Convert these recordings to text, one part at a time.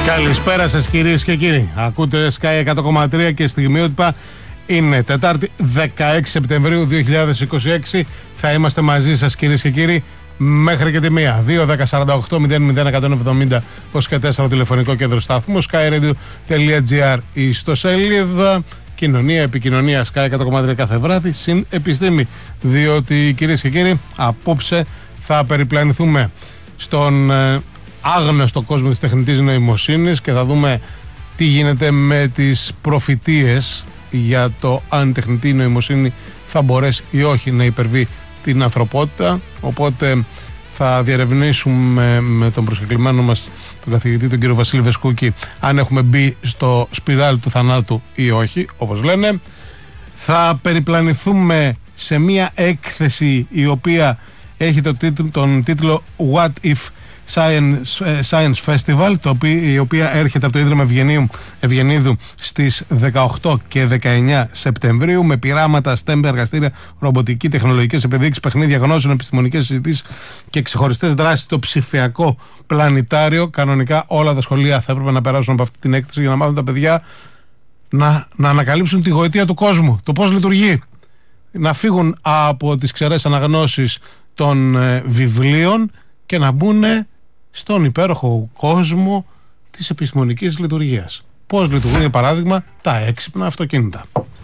Καλησπέρα σας κυρίες και κύριοι. Ακούτε Sky 100,3 και στιγμιότυπα. Είναι Τετάρτη 16 Σεπτεμβρίου 2026. Θα είμαστε μαζί σας κυρίες και κύριοι μέχρι και τη 1. 2-10-48-00-170 ως και 4 τηλεφωνικό κέντρο σταθμού. skyradio.gr η ιστοσελίδα. Κοινωνία, επικοινωνία Sky 100,3 κάθε βράδυ. Συν επιστήμη. Διότι κυρίες και κύριοι, απόψε θα περιπλανηθούμε στον άγνωστο κόσμο της τεχνητής νοημοσύνης και θα δούμε τι γίνεται με τις προφητείες για το αν η τεχνητή νοημοσύνη θα μπορέσει ή όχι να υπερβεί την ανθρωπότητα. Οπότε θα διερευνήσουμε με τον προσκεκλημένο μας τον καθηγητή, τον κύριο Βασίλη Βεσκούκη, αν έχουμε μπει στο σπιράλ του θανάτου ή όχι, όπως λένε. Θα περιπλανηθούμε σε μια έκθεση η οποία έχει τον τίτλο What If Science Festival, η οποία έρχεται από το Ίδρυμα Ευγενίδου στις 18 και 19 Σεπτεμβρίου με πειράματα, STEM, εργαστήρια, ρομποτική, τεχνολογικές επιδείξεις, παιχνίδια γνώσεων, επιστημονικές συζητήσεις και ξεχωριστές δράσεις στο ψηφιακό πλανητάριο. Κανονικά όλα τα σχολεία θα έπρεπε να περάσουν από αυτή την έκθεση για να μάθουν τα παιδιά να ανακαλύψουν τη γοητεία του κόσμου, το πώς λειτουργεί, να φύγουν από τις ξερές αναγνώσεις των βιβλίων και να μπουν στον υπέροχο κόσμο της επιστημονικής λειτουργίας. Πώς λειτουργούν, για παράδειγμα, τα έξυπνα αυτοκίνητα.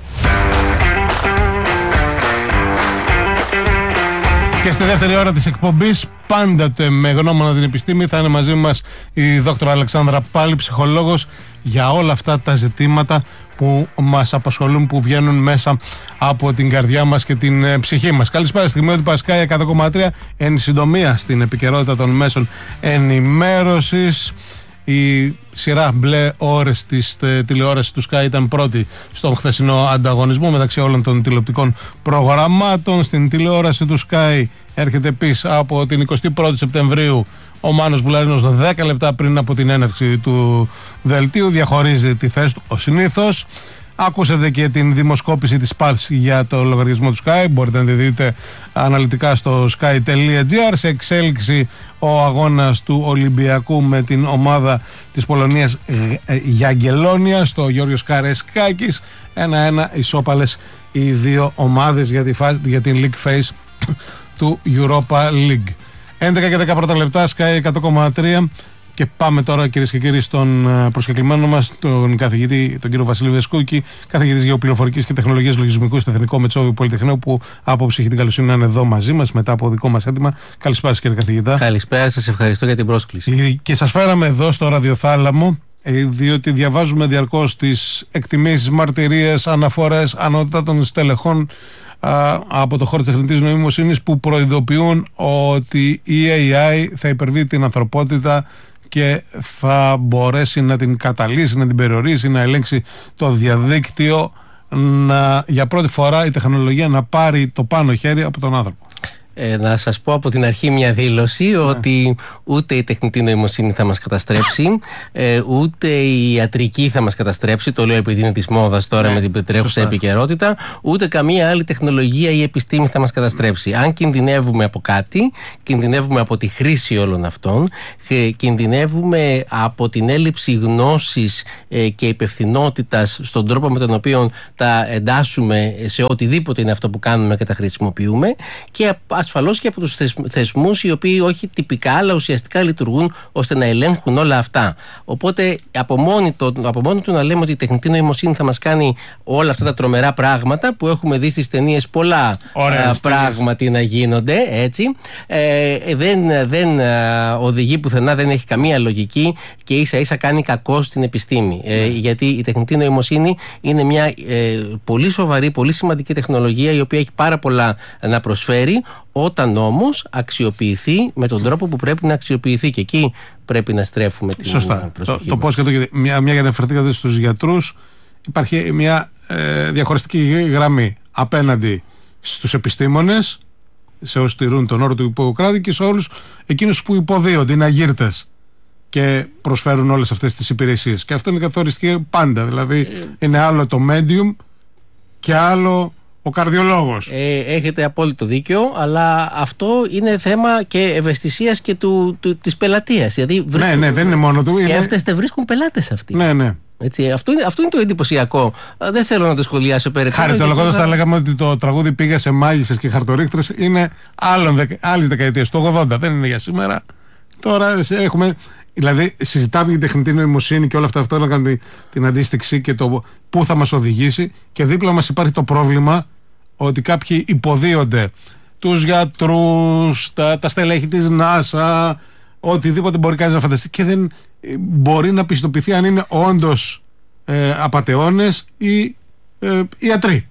Και στη δεύτερη ώρα της εκπομπής, πάντοτε με γνώμονα την επιστήμη, θα είναι μαζί μας η δόκτωρα Αλεξάνδρα Πάλη, ψυχολόγος, για όλα αυτά τα ζητήματα που μας απασχολούν, που βγαίνουν μέσα από την καρδιά μας και την ψυχή μας. Καλησπέρα, στιγμιότυπα Sky 100,3. Εν συντομία στην επικαιρότητα των μέσων ενημέρωσης, η σειρά μπλε ώρες της τηλεόρασης του Sky ήταν πρώτη στον χθεσινό ανταγωνισμό μεταξύ όλων των τηλεοπτικών προγραμμάτων. Στην τηλεόραση του Sky έρχεται επίσης από την 21η Σεπτεμβρίου ο Μάνος Βουλαρίνος 10 λεπτά πριν από την έναρξη του δελτίου. Διαχωρίζει τη θέση του ο συνήθως. Ακούσατε και την δημοσκόπηση της Pulse για το λογαριασμό του Sky. Μπορείτε να τη δείτε αναλυτικά στο sky.gr. Σε εξέλιξη ο αγώνας του Ολυμπιακού με την ομάδα της Πολωνίας Γιαγγελόνια στο Γιώργος Καρεσκάκης. 1-1 ισόπαλες οι δύο ομάδες για την League Phase του Europa League. 11 και 10 πρώτα λεπτά, Sky 100,3. Και πάμε τώρα, κυρίες και κύριοι, στον προσκεκλημένο μας, τον καθηγητή, τον κύριο Βασίλη Βεσκούκη, καθηγητής Γεωπληροφορικής και Τεχνολογίας Λογισμικού στο Εθνικό Μετσόβιο Πολυτεχνείο, που άποψη έχει την καλοσύνη να είναι εδώ μαζί μας μετά από δικό μας αίτημα. Καλησπέρα, κύριε καθηγητά. Καλησπέρα, σας ευχαριστώ για την πρόσκληση. Και σας φέραμε εδώ στο ραδιοθάλαμο, διότι διαβάζουμε διαρκώς τις εκτιμήσεις, μαρτυρίες, αναφορές ανώτατων στελεχών από το χώρο της τεχνητής νοημοσύνης που προειδοποιούν ότι η AI θα υπερβεί την ανθρωπότητα και θα μπορέσει να την καταλύσει, να την περιορίσει, να ελέγξει το διαδίκτυο, για πρώτη φορά η τεχνολογία να πάρει το πάνω χέρι από τον άνθρωπο. Να σας πω από την αρχή μια δήλωση ότι ούτε η τεχνητή νοημοσύνη θα μας καταστρέψει, ούτε η ιατρική θα μας καταστρέψει, το λέω επειδή είναι της μόδας τώρα με την τρέχουσα επικαιρότητα, ούτε καμία άλλη τεχνολογία ή επιστήμη θα μας καταστρέψει. Αν κινδυνεύουμε από κάτι, κινδυνεύουμε από τη χρήση όλων αυτών, κινδυνεύουμε από την έλλειψη γνώσης και υπευθυνότητας στον τρόπο με τον οποίο τα εντάσσουμε σε οτιδήποτε είναι αυτό που κάνουμε και τα χρησιμοποιούμε, και ασφαλώς και από τους θεσμούς οι οποίοι όχι τυπικά αλλά ουσιαστικά λειτουργούν ώστε να ελέγχουν όλα αυτά. Οπότε από μόνο του να λέμε ότι η τεχνητή νοημοσύνη θα μας κάνει όλα αυτά τα τρομερά πράγματα που έχουμε δει στις ταινίες, πολλά πράγματι να γίνονται έτσι, δεν οδηγεί πουθενά, δεν έχει καμία λογική και ίσα ίσα κάνει κακό στην επιστήμη. Γιατί η τεχνητή νοημοσύνη είναι μια πολύ σοβαρή, πολύ σημαντική τεχνολογία η οποία έχει πάρα πολλά να προσφέρει, όταν όμως αξιοποιηθεί με τον τρόπο που πρέπει να αξιοποιηθεί, και εκεί πρέπει να στρέφουμε την προσοχή. Το πώς και το, μια για να αναφερθήκατε στους γιατρούς, υπάρχει μια διαχωριστική γραμμή απέναντι στους επιστήμονες, σε όσους τηρούν τον όρο του Ιπποκράτη, και σε όλους εκείνους που υποδίονται, είναι αγύρτες και προσφέρουν όλες αυτές τις υπηρεσίες. Και αυτό είναι καθοριστική πάντα. Δηλαδή είναι άλλο το medium και άλλο ο καρδιολόγος. Έχετε απόλυτο δίκιο, αλλά αυτό είναι θέμα και ευαισθησίας και της πελατείας. Δηλαδή, ναι, δεν είναι μόνο του. Σκέφτεστε, βρίσκουν πελάτες αυτοί. Ναι. Έτσι, αυτό είναι το εντυπωσιακό. Δεν θέλω να το σχολιάσω περαιτέρω. Χαριτολογώντας θα λέγαμε ότι το τραγούδι πήγα σε μάγισσες και χαρτορίχτρες είναι άλλης δεκαετίας, το 80, δεν είναι για σήμερα. Τώρα έχουμε. Δηλαδή, συζητάμε για τεχνητή νοημοσύνη και όλα αυτά. Αυτό να κάνουμε την αντίστοιξη και το πού θα μας οδηγήσει. Και δίπλα μας υπάρχει το πρόβλημα ότι κάποιοι υποδίονται τους γιατρούς, τα στελέχη της NASA, οτιδήποτε μπορεί κανείς να φανταστεί και δεν μπορεί να πιστοποιηθεί αν είναι όντως απατεώνες ή ιατροί.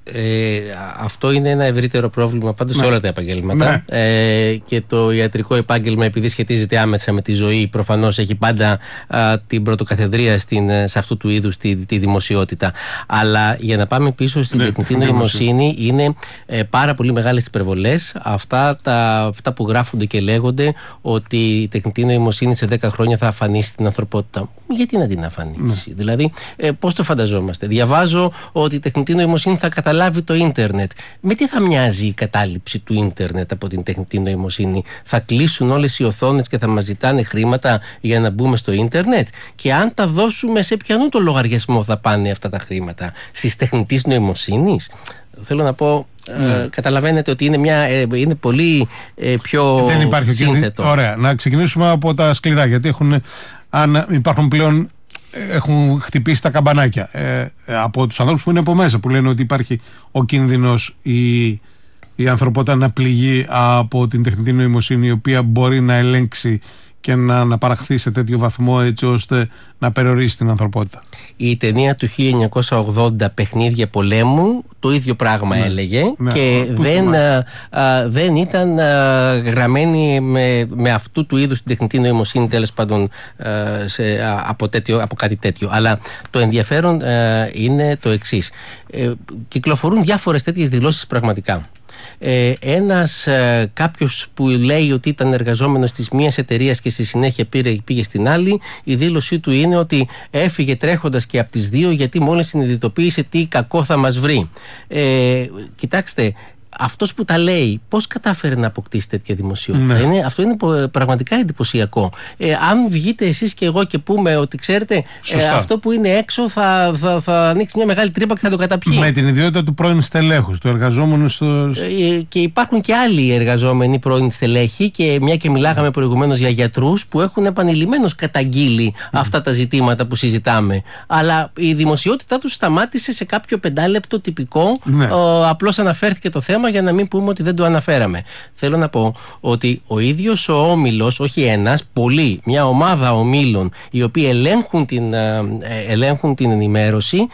Αυτό είναι ένα ευρύτερο πρόβλημα πάντως σε όλα τα επαγγέλματα. Και το ιατρικό επάγγελμα, επειδή σχετίζεται άμεσα με τη ζωή, προφανώς έχει πάντα την πρωτοκαθεδρία σε αυτού του είδους τη δημοσιότητα. Αλλά για να πάμε πίσω στην τεχνητή νοημοσύνη, είναι πάρα πολύ μεγάλες υπερβολές αυτά που γράφονται και λέγονται ότι η τεχνητή νοημοσύνη σε 10 χρόνια θα αφανίσει την ανθρωπότητα. Γιατί να την αφανίσει? Δηλαδή, πώς το φανταζόμαστε? Διαβάζω ότι η τεχνητή νοημοσύνη θα καταλάβει το ίντερνετ. Με τι θα μοιάζει η κατάληψη του ίντερνετ από την τεχνητή νοημοσύνη? Θα κλείσουν όλες οι οθόνες και θα μας ζητάνε χρήματα για να μπούμε στο ίντερνετ? Και αν τα δώσουμε, σε ποιανού το λογαριασμό θα πάνε αυτά τα χρήματα? Στις τεχνητής νοημοσύνης? Θέλω να πω, καταλαβαίνετε ότι είναι πολύ πιο δεν υπάρχει σύνθετο. Ωραία, να ξεκινήσουμε από τα σκληρά, γιατί υπάρχουν πλέον. Έχουν χτυπήσει τα καμπανάκια από τους ανθρώπους που είναι από μέσα, που λένε ότι υπάρχει ο κίνδυνος η ανθρωπότητα να πληγεί από την τεχνητή νοημοσύνη, η οποία μπορεί να ελέγξει και να αναπαραχθεί σε τέτοιο βαθμό έτσι ώστε να περιορίσει την ανθρωπότητα. Η ταινία του 1980 «Παιχνίδια πολέμου» το ίδιο πράγμα έλεγε, και δεν ήταν γραμμένη με αυτού του είδους την τεχνητή νοημοσύνη, τέλος πάντων, από κάτι τέτοιο. Αλλά το ενδιαφέρον είναι το εξής. Κυκλοφορούν διάφορες τέτοιες δηλώσεις πραγματικά. Κάποιος που λέει ότι ήταν εργαζόμενος της μίας εταιρείας και στη συνέχεια πήγε στην άλλη, η δήλωσή του είναι ότι έφυγε τρέχοντας και από τις δύο, γιατί μόλις συνειδητοποίησε τι κακό θα μας βρει. Κοιτάξτε, αυτός που τα λέει, πώς κατάφερε να αποκτήσει τέτοια δημοσιότητα? Αυτό είναι πραγματικά εντυπωσιακό. Αν βγείτε εσείς και εγώ και πούμε ότι ξέρετε, αυτό που είναι έξω θα ανοίξει μια μεγάλη τρύπα και θα το καταπιεί. Με την ιδιότητα του πρώην στελέχους, του εργαζόμενου και υπάρχουν και άλλοι εργαζόμενοι πρώην στελέχοι, και μια και μιλάγαμε προηγουμένως για γιατρούς που έχουν επανειλημμένως καταγγείλει αυτά τα ζητήματα που συζητάμε. Αλλά η δημοσιότητά τους σταμάτησε σε κάποιο 5λεπτο τυπικό. Απλώς αναφέρθηκε το θέμα για να μην πούμε ότι δεν το αναφέραμε. Θέλω να πω ότι ο ίδιος ο όμιλος, όχι ένας, πολλοί, μια ομάδα ομίλων, οι οποίοι ελέγχουν την ενημέρωση,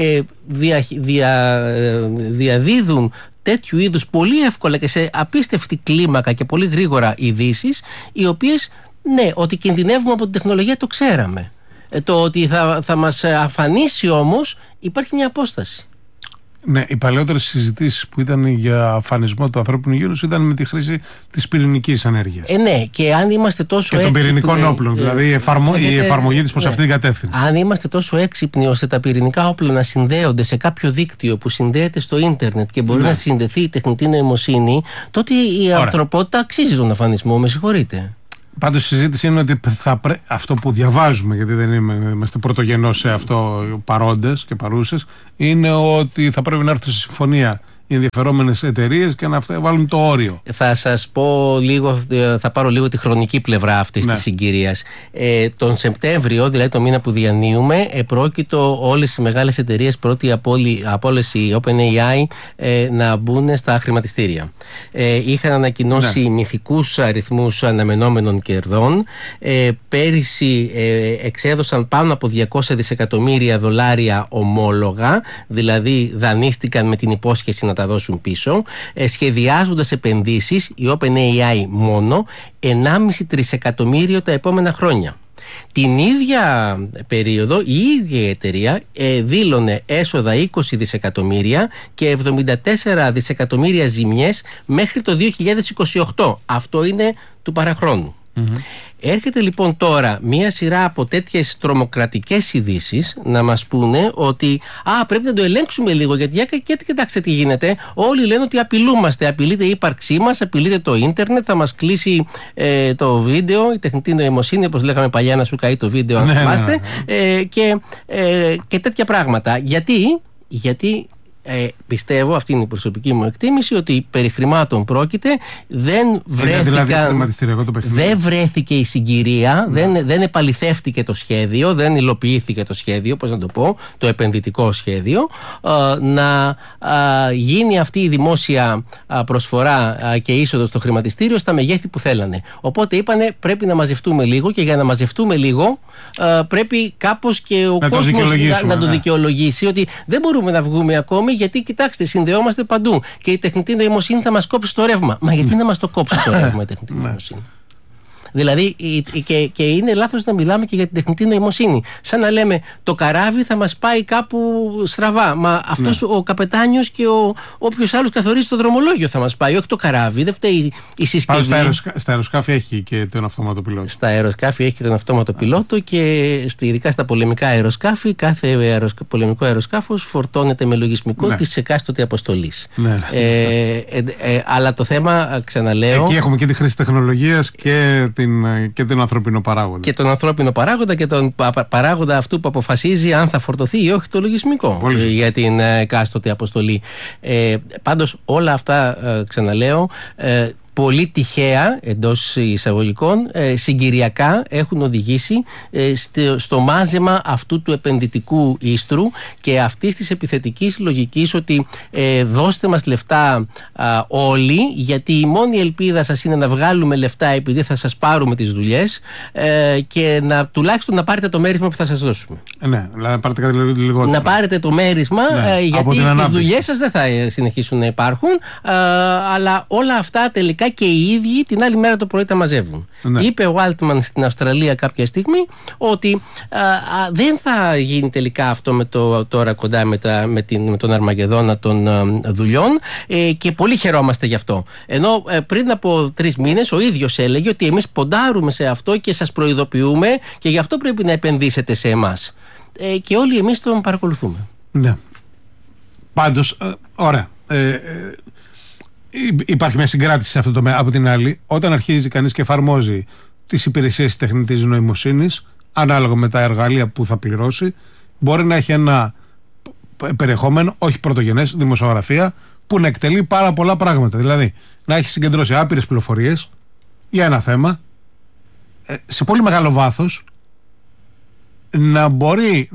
διαδίδουν τέτοιου είδους πολύ εύκολα και σε απίστευτη κλίμακα και πολύ γρήγορα ειδήσεις, οι οποίες, ότι κινδυνεύουμε από την τεχνολογία το ξέραμε. Το ότι θα μας αφανίσει όμως, υπάρχει μια απόσταση. Ναι, οι παλαιότερες συζητήσεις που ήταν για αφανισμό του ανθρώπινου γύρους ήταν με τη χρήση της πυρηνικής ενέργειας. Ναι, και αν είμαστε τόσο έξυπνοι. Και των πυρηνικών όπλων, δηλαδή η εφαρμογή της προς αυτήν την κατεύθυνση. Αν είμαστε τόσο έξυπνοι ώστε τα πυρηνικά όπλα να συνδέονται σε κάποιο δίκτυο που συνδέεται στο ίντερνετ και μπορεί να συνδεθεί η τεχνητή νοημοσύνη, τότε η ανθρωπότητα αξίζει τον αφανισμό, με συγχωρείτε. Πάντως η συζήτηση είναι ότι αυτό που διαβάζουμε, γιατί δεν είμαστε πρωτογενώς σε αυτό παρόντες και παρούσες, είναι ότι θα πρέπει να έρθουν σε συμφωνία οι ενδιαφερόμενες εταιρείες και να βάλουν το όριο. Θα σας πω λίγο, θα πάρω λίγο τη χρονική πλευρά αυτής της συγκυρίας. Τον Σεπτέμβριο, δηλαδή το μήνα που διανύουμε, επρόκειτο όλες οι μεγάλες εταιρείες, πρώτη από όλες η OpenAI, να μπουν στα χρηματιστήρια. Είχαν ανακοινώσει μυθικούς αριθμούς αναμενόμενων κερδών. Πέρυσι εξέδωσαν πάνω από $200 δισεκατομμύρια ομόλογα, δηλαδή δανείστηκαν με την υπόσχεση να τα δώσουν πίσω, σχεδιάζοντας επενδύσεις, η OpenAI μόνο, 1,5 τρισεκατομμύριο τα επόμενα χρόνια. Την ίδια περίοδο η ίδια εταιρεία δήλωνε έσοδα 20 δισεκατομμύρια και 74 δισεκατομμύρια ζημιές μέχρι το 2028. Αυτό είναι του παραχρόνου. Έρχεται λοιπόν τώρα μία σειρά από τέτοιες τρομοκρατικές ειδήσεις να μας πούνε ότι πρέπει να το ελέγξουμε λίγο, γιατί κοιτάξτε τι γίνεται. Όλοι λένε ότι απειλούμαστε, απειλείται η ύπαρξή μας, απειλείται το ίντερνετ, θα μας κλείσει το βίντεο, η τεχνητή νοημοσύνη, όπως λέγαμε παλιά, να σου καεί το βίντεο αν θυμάστε, και τέτοια πράγματα. Γιατί πιστεύω, αυτή είναι η προσωπική μου εκτίμηση, ότι περί χρημάτων πρόκειται, δεν βρέθηκε η συγκυρία, δεν επαληθεύτηκε το σχέδιο, δεν υλοποιήθηκε το σχέδιο, πώς να το πω, το επενδυτικό σχέδιο, να γίνει αυτή η δημόσια προσφορά και είσοδο στο χρηματιστήριο στα μεγέθη που θέλανε. Οπότε είπανε πρέπει να μαζευτούμε λίγο, και για να μαζευτούμε λίγο πρέπει κάπως και ο κόσμος να το δικαιολογήσει, ότι δεν μπορούμε να βγούμε ακόμη, γιατί κοιτάξτε, συνδεόμαστε παντού και η τεχνητή νοημοσύνη θα μας κόψει το ρεύμα. Μα γιατί να μας το κόψει το ρεύμα η τεχνητή νοημοσύνη? Δηλαδή, και είναι λάθος να μιλάμε και για την τεχνητή νοημοσύνη. Σαν να λέμε το καράβι θα μας πάει κάπου στραβά. Μα αυτός ο καπετάνιος και όποιος άλλος καθορίζει το δρομολόγιο θα μας πάει, όχι το καράβι. Δεν φταίει η συσκευή. Στα αεροσκάφη έχει και τον αυτόματο πιλότο. Στα αεροσκάφη έχει και τον αυτόματο πιλότο, και ειδικά στα πολεμικά αεροσκάφη, κάθε πολεμικό αεροσκάφος φορτώνεται με λογισμικό της εκάστοτε αποστολής. Αλλά το θέμα, ξαναλέω. Εκεί έχουμε και τη χρήση τεχνολογίας και τον ανθρώπινο παράγοντα. Και τον ανθρώπινο παράγοντα και τον παράγοντα αυτού που αποφασίζει αν θα φορτωθεί ή όχι το λογισμικό για την εκάστοτε αποστολή. Πάντως όλα αυτά, ξαναλέω, πολύ τυχαία, εντός εισαγωγικών, συγκυριακά έχουν οδηγήσει στο μάζεμα αυτού του επενδυτικού ίστρου και αυτής της επιθετικής λογικής, ότι δώστε μας λεφτά όλοι, γιατί η μόνη ελπίδα σας είναι να βγάλουμε λεφτά επειδή θα σας πάρουμε τις δουλειές, και τουλάχιστον να πάρετε το μέρισμα που θα σας δώσουμε. Ναι, να πάρετε κάτι λιγότερο. Να πάρετε το μέρισμα, γιατί οι δουλειές σας δεν θα συνεχίσουν να υπάρχουν, αλλά όλα αυτά τελικά και οι ίδιοι την άλλη μέρα το πρωί τα μαζεύουν. Είπε ο Altman στην Αυστραλία κάποια στιγμή ότι δεν θα γίνει τελικά αυτό με τώρα κοντά με τον Αρμαγεδόνα των δουλειών, και πολύ χαιρόμαστε γι' αυτό. Ενώ πριν από 3 μήνες ο ίδιος έλεγε ότι εμείς ποντάρουμε σε αυτό και σας προειδοποιούμε, και γι' αυτό πρέπει να επενδύσετε σε εμάς. Και όλοι εμείς τον παρακολουθούμε. Ναι. Πάντως, ωραία. Υπάρχει μια συγκράτηση σε αυτό το τομέα. Από την άλλη, όταν αρχίζει κανείς και εφαρμόζει τις υπηρεσίες της τεχνητής νοημοσύνης, ανάλογα με τα εργαλεία που θα πληρώσει, μπορεί να έχει ένα περιεχόμενο, όχι πρωτογενές, δημοσιογραφία, που να εκτελεί πάρα πολλά πράγματα. Δηλαδή, να έχει συγκεντρώσει άπειρες πληροφορίες για ένα θέμα, σε πολύ μεγάλο βάθος, να μπορεί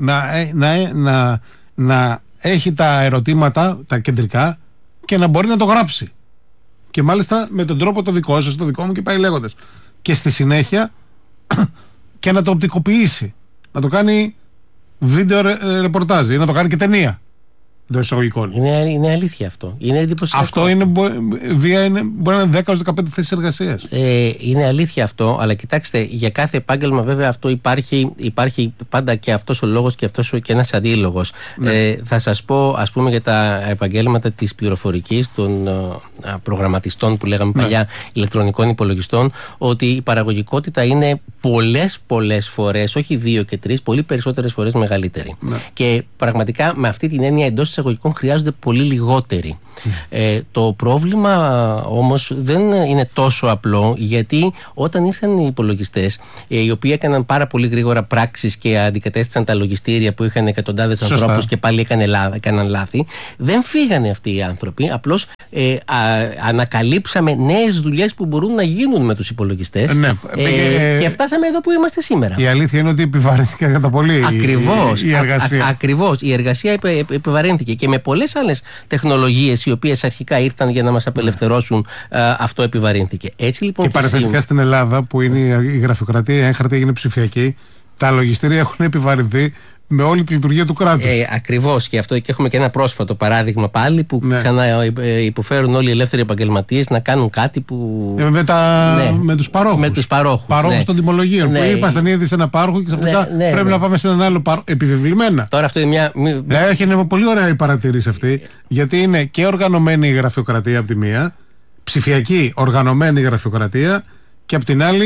να έχει τα ερωτήματα, τα κεντρικά, και να μπορεί να το γράψει. Και μάλιστα με τον τρόπο το δικό σας, το δικό μου, και πάει λέγοντας. Και στη συνέχεια και να το οπτικοποιήσει. Να το κάνει βίντεο ρεπορτάζ, ή να το κάνει και ταινία. Είναι αλήθεια αυτό. Είναι εντυπωσιακό. Αυτό είναι βία, μπορεί να είναι 10-15 θέσεις εργασίας. Είναι αλήθεια αυτό, αλλά κοιτάξτε, για κάθε επάγγελμα βέβαια αυτό υπάρχει πάντα και αυτός ο λόγος και και ένας αντίλογος. Θα σας πω, ας πούμε, για τα επαγγέλματα της πληροφορικής, των προγραμματιστών που λέγαμε παλιά, ηλεκτρονικών υπολογιστών, ότι η παραγωγικότητα είναι πολλές φορές, όχι 2 και 3, πολύ περισσότερες φορές μεγαλύτερη. Και πραγματικά με αυτή την έννοια, εντός εισαγωγικών, χρειάζονται πολύ λιγότεροι. Το πρόβλημα όμως δεν είναι τόσο απλό, γιατί όταν ήρθαν οι υπολογιστές, οι οποίοι έκαναν πάρα πολύ γρήγορα πράξεις και αντικατέστησαν τα λογιστήρια που είχαν εκατοντάδες ανθρώπους και πάλι έκαναν λάθη, δεν φύγανε αυτοί οι άνθρωποι. Απλώς ανακαλύψαμε νέες δουλειές που μπορούν να γίνουν με τους υπολογιστές, και φτάσαμε εδώ που είμαστε σήμερα. Η αλήθεια είναι ότι επιβαρύνθηκε κατά πολύ η εργασία. Ακριβώς. Η εργασία επιβαρύνθηκε, και με πολλές άλλες τεχνολογίες οι οποίες αρχικά ήρθαν για να μας απελευθερώσουν, αυτό επιβαρύνθηκε. Έτσι λοιπόν. Και παραθετικά στην Ελλάδα, που είναι η γραφειοκρατία, η έγχαρτη έγινε ψηφιακή, τα λογιστήρια έχουν επιβαρυνθεί με όλη τη λειτουργία του κράτους. Ακριβώς, και αυτό, και έχουμε και ένα πρόσφατο παράδειγμα πάλι που ξανά υποφέρουν όλοι οι ελεύθεροι επαγγελματίες να κάνουν κάτι που. Με τους παρόχους. Με τους παρόχους. Παρόχους των τιμολογίων. Που ήμασταν ήδη σε ένα πάροχο και ξαφνικά πρέπει να πάμε σε έναν άλλο πάροχο. Επιβεβλημένα. Τώρα αυτό είναι μια. Έχει πολύ ωραία η παρατήρηση αυτή, γιατί είναι και οργανωμένη η γραφειοκρατία από τη μία, ψηφιακή οργανωμένη η γραφειοκρατία, και από την άλλη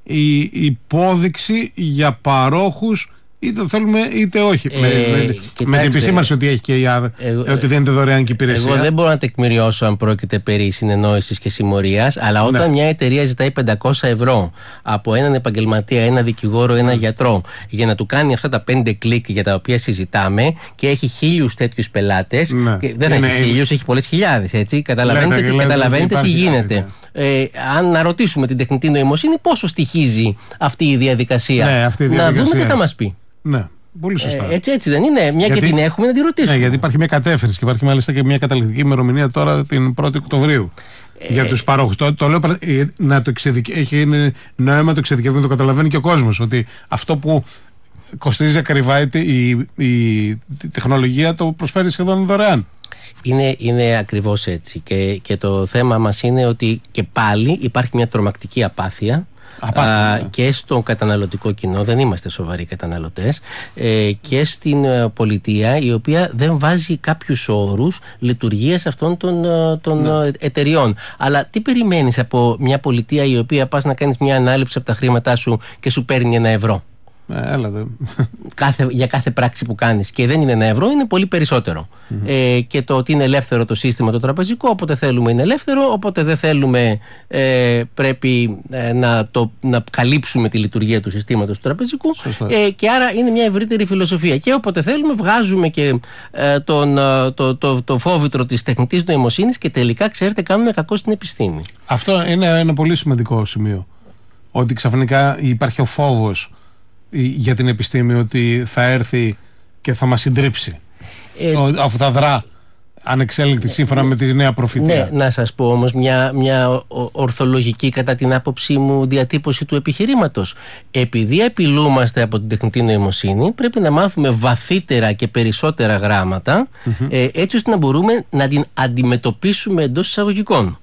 η υπόδειξη για παρόχους, είτε το θέλουμε είτε όχι. Με την επισήμανση ότι έχει και η ΑΔΕ, ότι δίνεται δωρεάν και υπηρεσία. Εγώ δεν μπορώ να τεκμηριώσω αν πρόκειται περί συνεννόησης και συμμορίας, αλλά όταν μια εταιρεία ζητάει 500 ευρώ από έναν επαγγελματία, ένα δικηγόρο, ένα γιατρό, για να του κάνει αυτά τα 5 κλικ για τα οποία συζητάμε, και έχει 1.000 τέτοιους πελάτες, δεν έχει 1.000, έχει πολλές χιλιάδες. Έτσι. Καταλαβαίνετε τι γίνεται. Αν να ρωτήσουμε την τεχνητή νοημοσύνη πόσο στοιχίζει αυτή η διαδικασία, να δούμε τι θα μας πει. Ναι, πολύ σωστά. Έτσι δεν είναι, και την έχουμε να τη ρωτήσουμε. Ναι, γιατί υπάρχει μια κατεύθυνση και υπάρχει μάλιστα και μια καταληκτική ημερομηνία τώρα την 1η Οκτωβρίου. Για τους παρόχους. Το λέω έχει νόημα το εξειδικευμένο, το καταλαβαίνει και ο κόσμος. Ότι αυτό που κοστίζει ακριβά η τεχνολογία το προσφέρει σχεδόν δωρεάν. Είναι ακριβώς έτσι. Και το θέμα μας είναι ότι και πάλι υπάρχει μια τρομακτική απάθεια. Και στο καταναλωτικό κοινό, δεν είμαστε σοβαροί καταναλωτές, και στην πολιτεία, η οποία δεν βάζει κάποιους όρους λειτουργίας αυτών των εταιριών. Αλλά τι περιμένεις από μια πολιτεία η οποία πας να κάνεις μια ανάληψη από τα χρήματά σου και σου παίρνει 1 ευρώ? Για κάθε πράξη που κάνεις, και δεν είναι 1 ευρώ, είναι πολύ περισσότερο. Και το ότι είναι ελεύθερο το σύστημα το τραπεζικό, όποτε θέλουμε είναι ελεύθερο, όποτε δεν θέλουμε πρέπει να καλύψουμε τη λειτουργία του συστήματος του τραπεζικού, και άρα είναι μια ευρύτερη φιλοσοφία, και όποτε θέλουμε βγάζουμε και το φόβητρο της τεχνητής νοημοσύνης, και τελικά, ξέρετε, κάνουμε κακό στην επιστήμη. Αυτό είναι ένα πολύ σημαντικό σημείο, ότι ξαφνικά υπάρχει ο φόβος για την επιστήμη ότι θα έρθει και θα μας συντρίψει, αφού θα δρά ανεξέλεγκτη σύμφωνα με τη νέα προφητεία. Ναι, να σας πω όμως μια ορθολογική, κατά την άποψή μου, διατύπωση του επιχειρήματος. Επειδή απειλούμαστε από την τεχνητή νοημοσύνη, πρέπει να μάθουμε βαθύτερα και περισσότερα γράμματα, έτσι ώστε να μπορούμε να την αντιμετωπίσουμε εντός εισαγωγικών.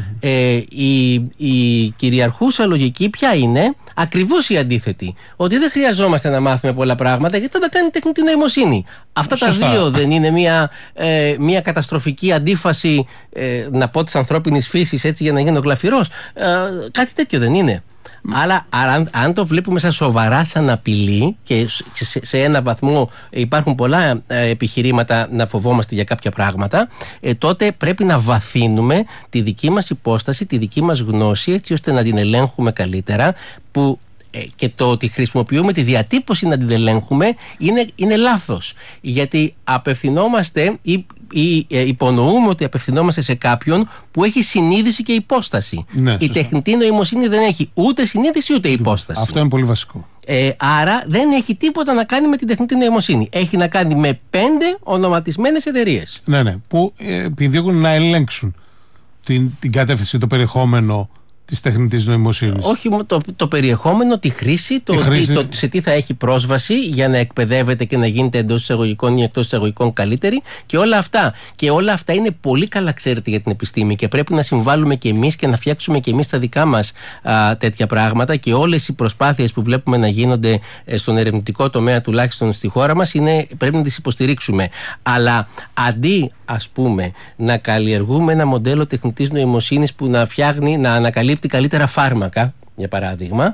Η κυριαρχούσα λογική ποια είναι? Ακριβώς η αντίθετη. Ότι δεν χρειαζόμαστε να μάθουμε πολλά πράγματα, γιατί θα τα κάνει η τεχνητή νοημοσύνη. Αυτά τα δύο δεν είναι μια καταστροφική αντίφαση, να πω, της ανθρώπινης φύσης, έτσι, για να γίνω γλαφυρός? Κάτι τέτοιο δεν είναι? Αλλά αν το βλέπουμε σοβαρά σαν απειλή, και σε ένα βαθμό υπάρχουν πολλά επιχειρήματα να φοβόμαστε για κάποια πράγματα, τότε πρέπει να βαθύνουμε τη δική μας υπόσταση, τη δική μας γνώση, έτσι ώστε να την ελέγχουμε καλύτερα, και το ότι χρησιμοποιούμε τη διατύπωση να την ελέγχουμε είναι λάθος, γιατί απευθυνόμαστε ή υπονοούμε ότι απευθυνόμαστε σε κάποιον που έχει συνείδηση και υπόσταση. Η τεχνητή νοημοσύνη δεν έχει ούτε συνείδηση ούτε υπόσταση. Αυτό είναι πολύ βασικό. Άρα δεν έχει τίποτα να κάνει με την τεχνητή νοημοσύνη. Έχει να κάνει με 5 ονοματισμένες εταιρείες. Ναι, που επιδιώκουν να ελέγξουν την κατεύθυνση, το περιεχόμενο της τεχνητής νοημοσύνης. Όχι το περιεχόμενο, τη χρήση, σε τι θα έχει πρόσβαση για να εκπαιδεύεται και να γίνεται εντός εισαγωγικών ή εκτός εισαγωγικών καλύτερη, και όλα αυτά. Και όλα αυτά είναι πολύ καλά, ξέρετε, για την επιστήμη, και πρέπει να συμβάλλουμε και εμείς και να φτιάξουμε και εμείς τα δικά μας τέτοια πράγματα, και όλες οι προσπάθειες που βλέπουμε να γίνονται στον ερευνητικό τομέα, τουλάχιστον στη χώρα μας, πρέπει να τις υποστηρίξουμε. Αλλά αντί, ας πούμε, να καλλιεργούμε ένα μοντέλο τεχνητής νοημοσύνης που να φτιάχνει, να ανακαλύπτει καλύτερα φάρμακα, για παράδειγμα,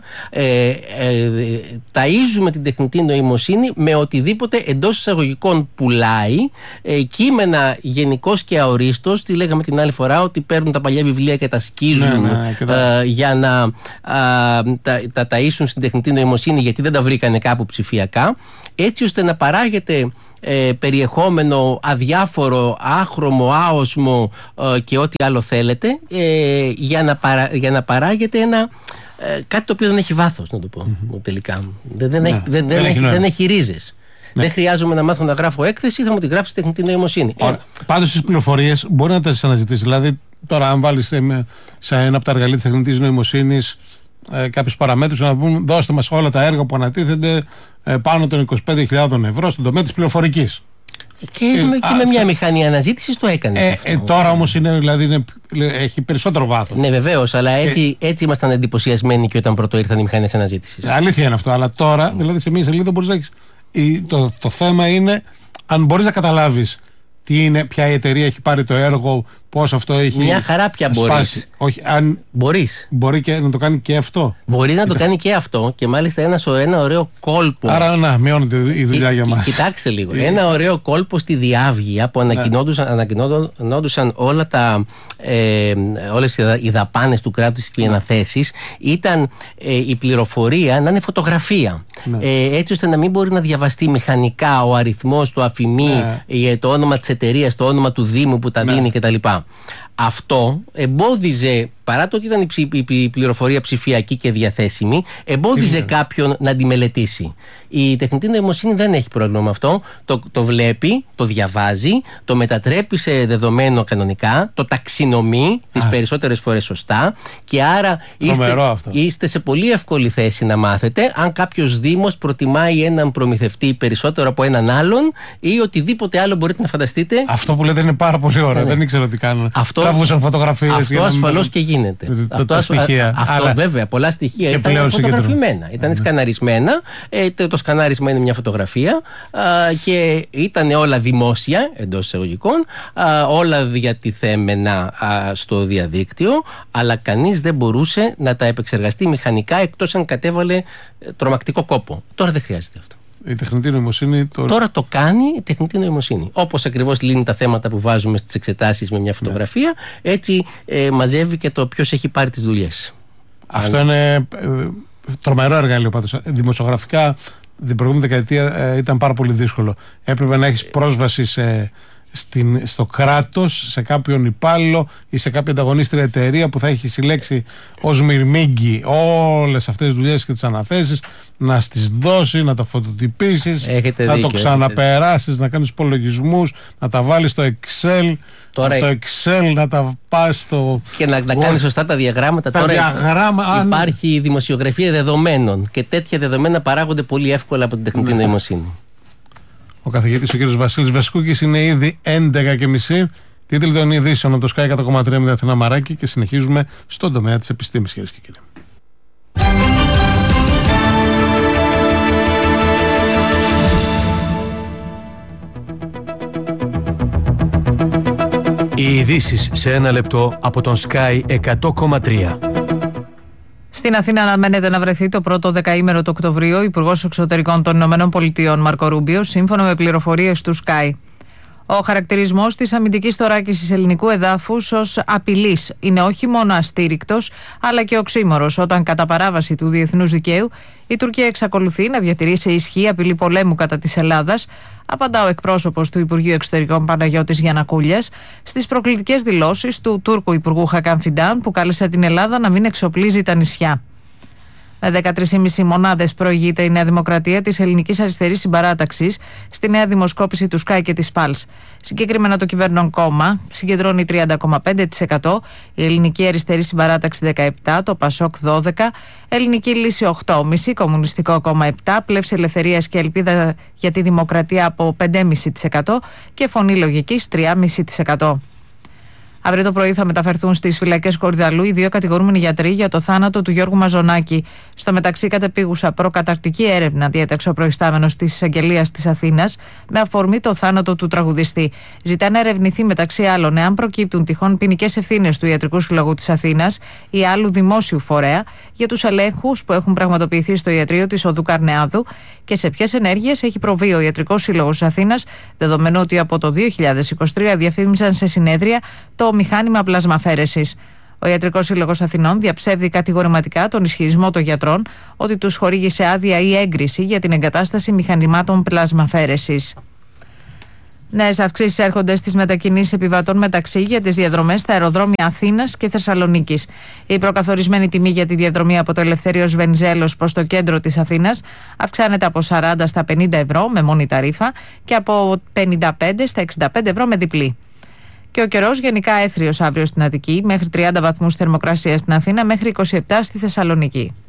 ταΐζουμε την τεχνητή νοημοσύνη με οτιδήποτε εντός εισαγωγικών πουλάει, κείμενα γενικώς και αορίστως. Τι λέγαμε την άλλη φορά, ότι παίρνουν τα παλιά βιβλία και τα σκίζουν για να τα ταΐσουν στην τεχνητή νοημοσύνη, γιατί δεν τα βρήκανε κάπου ψηφιακά, έτσι ώστε να παράγεται περιεχόμενο αδιάφορο, άχρωμο, άοσμο και ό,τι άλλο θέλετε, για να παράγεται κάτι το οποίο δεν έχει βάθος, να το πω τελικά. Δεν έχει ρίζες. Δεν χρειάζομαι να μάθω να γράφω έκθεση, θα μου τη γράψει τεχνητή νοημοσύνη. Πάντως τις πληροφορίες μπορεί να τις αναζητήσει. Δηλαδή, τώρα, αν βάλεις σε ένα από τα εργαλεία της τεχνητής νοημοσύνης κάποιους παραμέτρους, να πούμε, δώστε μας όλα τα έργα που ανατίθενται πάνω των 25.000 ευρώ στον τομέα της πληροφορικής. Και με μια μηχανή αναζήτησης το έκανε. Τώρα όμως έχει περισσότερο βάθος. Ναι, βεβαίως, αλλά έτσι ήμασταν εντυπωσιασμένοι και όταν πρώτο ήρθαν οι μηχανές αναζήτησης. Αλήθεια είναι αυτό, αλλά τώρα, δηλαδή σε μια σελίδα μπορείς να έχεις. Το θέμα είναι αν μπορείς να καταλάβεις ποια η εταιρεία έχει πάρει το έργο, πώς αυτό έχει. Μια χαρά πια μπορείς. Όχι, αν μπορείς. Μπορεί και να το κάνει και αυτό. Μπορεί να το κάνει και αυτό και μάλιστα ένα ωραίο κόλπο. Άρα να μειώνεται η δουλειά για μας. Κοιτάξτε λίγο. Ένα ωραίο κόλπο στη Διάβγεια που ανακοινόντουσαν όλες οι δαπάνες του κράτους και οι αναθέσεις, ήταν η πληροφορία να είναι φωτογραφία. Έτσι ώστε να μην μπορεί να διαβαστεί μηχανικά ο αριθμός, το αφημί, το όνομα της εταιρείας, το όνομα του Δήμου που τα δίνει κτλ. Αυτό εμπόδιζε, παρά το ότι ήταν η πληροφορία ψηφιακή και διαθέσιμη, εμπόδιζε κάποιον να τη μελετήσει. Η τεχνητή νοημοσύνη δεν έχει πρόβλημα με αυτό. Το βλέπει, το διαβάζει, το μετατρέπει σε δεδομένο κανονικά, το ταξινομεί τις περισσότερες φορές σωστά και άρα είστε σε πολύ εύκολη θέση να μάθετε αν κάποιος Δήμος προτιμάει έναν προμηθευτή περισσότερο από έναν άλλον ή οτιδήποτε άλλο μπορείτε να φανταστείτε. Αυτό που λέτε είναι πάρα πολύ ωραίο. Δεν ήξερα τι κάνουν. Τραβούσαν φωτογραφίες. Αυτό ασφαλώς και γίνεται. Αυτό βέβαια, πολλά στοιχεία ήταν φωτογραφημένα. Ήταν σκαναρισμένα. Το σκανάρισμα είναι μια φωτογραφία και ήταν όλα δημόσια εντός εισαγωγικών, όλα διατηθέμενα στο διαδίκτυο, αλλά κανείς δεν μπορούσε να τα επεξεργαστεί μηχανικά εκτός αν κατέβαλε τρομακτικό κόπο. Τώρα δεν χρειάζεται αυτό. Η τεχνητή νοημοσύνη τώρα το κάνει η τεχνητή νοημοσύνη. Όπως ακριβώς λύνει τα θέματα που βάζουμε στις εξετάσεις με μια φωτογραφία, έτσι μαζεύει και το ποιος έχει πάρει τις δουλειές. Αυτό είναι τρομερό εργαλείο πάντως. Δημοσιογραφικά την προηγούμενη δεκαετία ήταν πάρα πολύ δύσκολο. Έπρεπε να έχεις πρόσβαση στο κράτος, σε κάποιον υπάλληλο ή σε κάποια ανταγωνίστρια εταιρεία που θα έχει συλλέξει ως μυρμήγκι όλες αυτές τις δουλειές και τις αναθέσεις, να στις δώσει, να τα φωτοτυπήσεις, να το ξαναπεράσεις, να κάνεις υπολογισμούς, να τα βάλεις στο Excel. Τώρα το Excel να τα πας στο. Και να κάνεις σωστά τα διαγράμματα. Τώρα υπάρχει δημοσιογραφία δεδομένων και τέτοια δεδομένα παράγονται πολύ εύκολα από την τεχνητή νοημοσύνη. Ο καθηγητής ο κ. Βασίλης Βεσκούκης είναι ήδη 11:30. Τίτλοι των ειδήσεων από το Sky 100,3 με την Αθηνά Μαράκη και συνεχίζουμε στον τομέα της επιστήμης, κυρίες και κύριοι. Οι ειδήσεις σε ένα λεπτό από τον Sky 100,3. Στην Αθήνα αναμένεται να βρεθεί το πρώτο δεκαήμερο του Οκτωβρίου ο Υπουργός Εξωτερικών των ΗΠΑ, Μάρκο Ρούμπιο, σύμφωνα με πληροφορίες του Sky. Ο χαρακτηρισμός της αμυντικής θωράκισης ελληνικού εδάφους ως απειλής είναι όχι μόνο αστήρικτος, αλλά και οξύμορος, όταν κατά παράβαση του διεθνούς δικαίου η Τουρκία εξακολουθεί να διατηρεί σε ισχύ απειλή πολέμου κατά της Ελλάδας, απαντά ο εκπρόσωπος του Υπουργείου Εξωτερικών Παναγιώτης Γιαννακούλιας στις προκλητικές δηλώσεις του Τούρκου Υπουργού Χακάν Φιντάν, που κάλεσε την Ελλάδα να μην εξοπλίζει τα νησιά. Με 13,5 μονάδες προηγείται η Νέα Δημοκρατία της Ελληνικής Αριστερής Συμπαράταξης στη νέα δημοσκόπηση του Sky και της Pulse. Συγκεκριμένα το κυβερνών κόμμα συγκεντρώνει 30,5%, η Ελληνική Αριστερή Συμπαράταξη 17%, το Πασόκ 12%, Ελληνική Λύση 8,5%, Κομμουνιστικό Κόμμα 7%, Πλεύση Ελευθερίας και Ελπίδα για τη Δημοκρατία από 5,5% και Φωνή Λογικής 3,5%. Αύριο το πρωί θα μεταφερθούν στις φυλακές Κορυδαλού οι δύο κατηγορούμενοι γιατροί για το θάνατο του Γιώργου Μαζονάκη. Στο μεταξύ, κατεπίγουσα προκαταρκτική έρευνα διέταξε ο προϊστάμενος της Εισαγγελίας της Αθήνας με αφορμή το θάνατο του τραγουδιστή. Ζητά να ερευνηθεί μεταξύ άλλων εάν προκύπτουν τυχόν ποινικές ευθύνες του Ιατρικού Συλλόγου της Αθήνας ή άλλου δημόσιου φορέα για τους ελέγχους που έχουν πραγματοποιηθεί στο ιατρείο της Οδού Καρνεάδου και σε ποιες ενέργειες έχει προβεί ο Ιατρικός Σύλλογος της Αθήνας, δεδομένου ότι από το 2023 διαφήμισαν σε συνέδρια το μηχάνημα πλασμαφέρεσης. Ο Ιατρικός Σύλλογος Αθηνών διαψεύδει κατηγορηματικά τον ισχυρισμό των γιατρών ότι τους χορήγησε άδεια ή έγκριση για την εγκατάσταση μηχανημάτων πλασμαφέρεσης. Νέες αυξήσεις έρχονται στις μετακινήσεις επιβατών μεταξύ για τις διαδρομές στα αεροδρόμια Αθήνας και Θεσσαλονίκης. Η προκαθορισμένη τιμή για τη διαδρομή από το Ελευθέριος Βενιζέλος προς το κέντρο της Αθήνας αυξάνεται από 40 στα 50 ευρώ με μόνη ταρίφα και από 55 στα 65 ευρώ με διπλή. Και ο καιρός γενικά έθριος αύριο στην Αττική, μέχρι 30 βαθμούς θερμοκρασία στην Αθήνα, μέχρι 27 στη Θεσσαλονίκη.